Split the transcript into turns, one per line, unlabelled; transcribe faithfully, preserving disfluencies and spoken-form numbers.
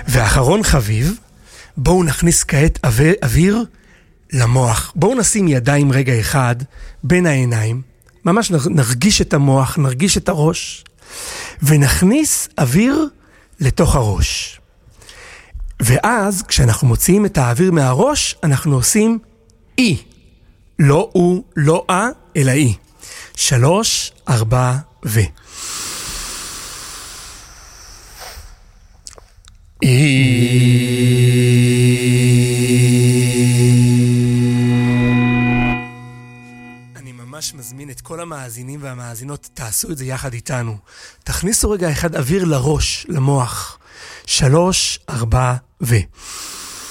ואחרון חביב, בואו נכניס כעת אוויר, אוויר למוח. בואו נשים ידיים רגע אחד בין העיניים, ממש נרגיש את המוח, נרגיש את הראש, ונכניס אוויר לתוך הראש. ואז כשאנחנו מוציאים את האוויר מהראש, אנחנו עושים אי. לא הוא, לא אה, אלא אי. שלוש, ארבע ו. אני ממש מזמין את כל המאזינים והמאזינות, תעשו את זה יחד איתנו. תכניסו רגע אחד אוויר לראש, למוח. שלוש, ארבע ו.